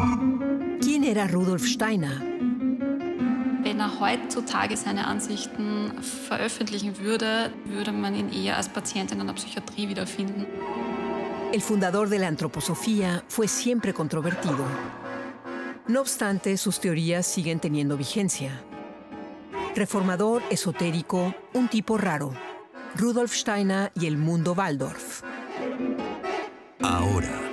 ¿Quién era Rudolf Steiner? Wenn heutzutage seine Ansichten veröffentlichen würde, würde man ihn eher als Patient in einer Psychiatrie wiederfinden. El fundador de la antroposofía fue siempre controvertido. No obstante, sus teorías siguen teniendo vigencia. Reformador, esotérico, un tipo raro. Rudolf Steiner y el mundo Waldorf. Ahora,